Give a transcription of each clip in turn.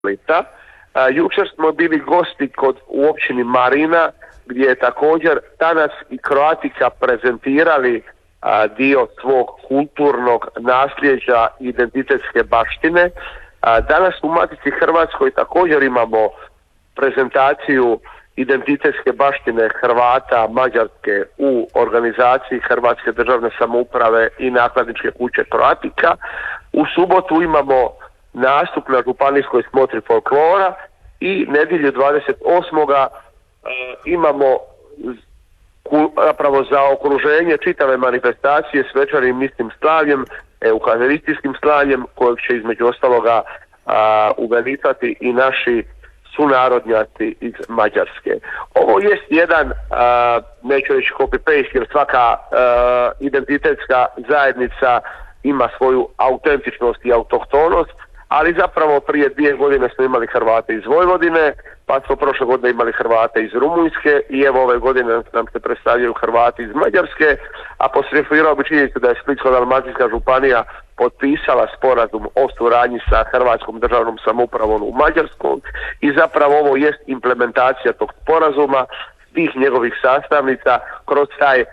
Splita. Jučer smo bili gosti u općini Marina, gdje je također danas i Croatica prezentirali dio svog kulturnog nasljeđa i identitetske baštine. Danas u Matici Hrvatskoj također imamo prezentaciju identitetske baštine Hrvata Mađarske u organizaciji Hrvatske državne samouprave i nakladničke kuće Croatica. U subotu imamo nastup na županijskoj smotri folklora i nedjelju 28. imamo zapravo za okruženje čitave manifestacije s večernjim misnim slavljem, euharistijskim slavljem, kojeg će između ostaloga uveličati i naši sunarodnjaci iz Mađarske. Ovo jest jedan, neću reći copy-paste, jer svaka identitetska zajednica ima svoju autentičnost i autohtonost, ali zapravo prije 2 godine smo imali Hrvate iz Vojvodine, pa smo prošle godine imali Hrvate iz Rumunjske i evo ove godine nam se predstavljaju Hrvati iz Mađarske, a apostrofirao bi činjenicu da je Splitsko-dalmatinska županija potpisala sporazum o suradnji sa Hrvatskom državnom samoupravom u Mađarskom i zapravo ovo jest implementacija tog sporazuma, svih njegovih sastavnica kroz taj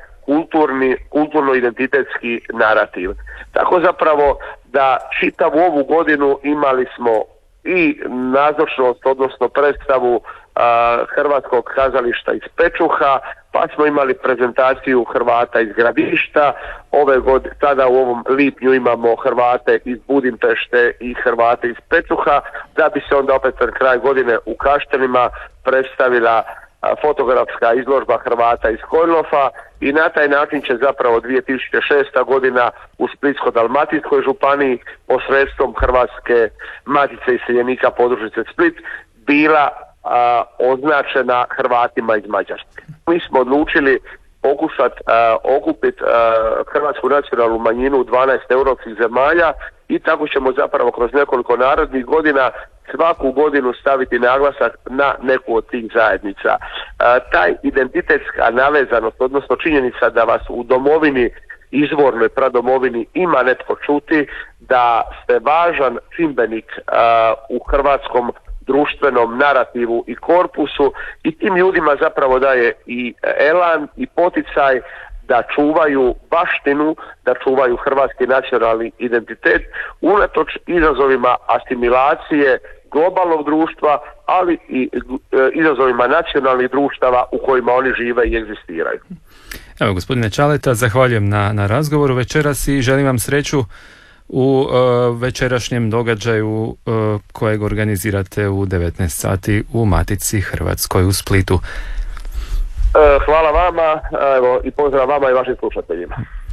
kulturno-identitetski narativ. Tako zapravo da čitavu ovu godinu imali smo i nazočnost, odnosno predstavu Hrvatskog kazališta iz Pečuha, pa smo imali prezentaciju Hrvata iz Gradišta, sada u ovom lipnju imamo Hrvate iz Budimpešte i Hrvate iz Pečuha, da bi se onda opet pred kraj godine u Kaštelima predstavila fotografska izložba Hrvata iz Kojlofa i na taj način će zapravo 2006. godina u Splitsko-dalmatinskoj županiji posredstvom Hrvatske matice iseljenika podružnice Split bila označena Hrvatima iz Mađarske. Mi smo odlučili pokušati okupiti hrvatsku nacionalnu manjinu u 12 europskih zemalja i tako ćemo zapravo kroz nekoliko narednih godina svaku godinu staviti naglasak na neku od tih zajednica. Taj identitetska navezanost, odnosno činjenica da vas u domovini, izvornoj pradomovini ima netko čuti, da ste važan čimbenik u hrvatskom društvenom narativu i korpusu i tim ljudima zapravo daje i elan i poticaj da čuvaju baštinu, da čuvaju hrvatski nacionalni identitet unatoč izazovima asimilacije globalnog društva, ali i izazovima nacionalnih društava u kojima oni žive i egzistiraju. Evo, gospodine Čaleta, zahvaljujem na razgovoru večeras i želim vam sreću u večerašnjem događaju kojeg organizirate u 19 sati u Matici Hrvatskoj u Splitu. Hvala vama, evo, i pozdrav vama i vašim slušateljima.